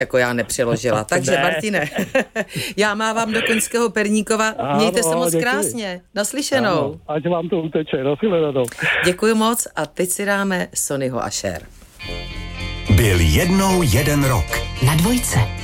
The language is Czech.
jako já nepřeložila. Takže Martine, já mávám do Koňského Perníkova. Mějte se moc krásně. Naslyšenou. Ano, ať vám to uteče. Nashledanou. Děkuji moc a teď si dáme Sonnyho a Cher. Byl jednou jeden rok. Na Dvojce.